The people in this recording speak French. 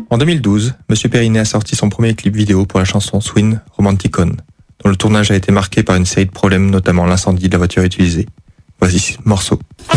En 2012, Monsieur Perinet a sorti son premier clip vidéo pour la chanson Swing Romanticon, dont le tournage a été marqué par une série de problèmes, notamment l'incendie de la voiture utilisée. Voici ce morceau.